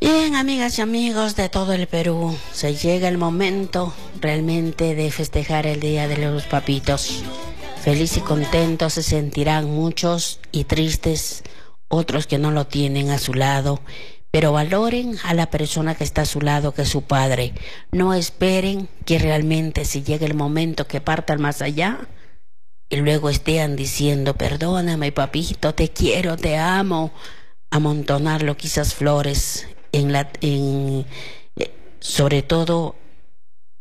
Bien, amigas y amigos de todo el Perú, se llega el momento realmente de festejar el Día de los Papitos. Feliz y contentos se sentirán muchos y tristes otros que no lo tienen a su lado, pero valoren a la persona que está a su lado, que es su padre. No esperen que realmente si llega el momento que partan más allá y luego estén diciendo, perdóname papito, te quiero, te amo, amontonarlo quizás flores sobre todo